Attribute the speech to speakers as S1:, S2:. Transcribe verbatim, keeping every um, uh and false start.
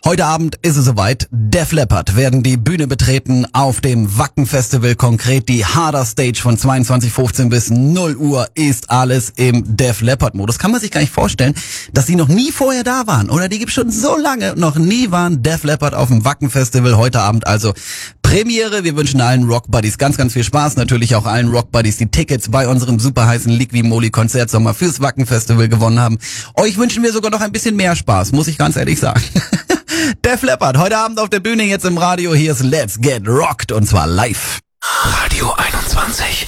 S1: Heute Abend ist es soweit. Def Leppard werden die Bühne betreten auf dem Wacken Festival, konkret die Harder Stage von zweiundzwanzig Uhr fünfzehn bis null Uhr ist alles im Def Leppard Modus. Kann man sich gar nicht vorstellen, dass die noch nie vorher da waren. Oder die gibt's schon so lange. Noch nie waren Def Leppard auf dem Wacken Festival. Heute Abend also Premiere. Wir wünschen allen Rock Buddies ganz, ganz viel Spaß. Natürlich auch allen Rock Buddies, die Tickets bei unserem super heißen Liqui-Moly Konzertsommer fürs Wacken Festival gewonnen haben. Euch wünschen wir sogar noch ein bisschen mehr Spaß, muss ich ganz ehrlich sagen. Def Leppard, heute Abend auf der Bühne, jetzt im Radio. Hier ist Let's Get Rocked und zwar live.
S2: Radio einundzwanzig.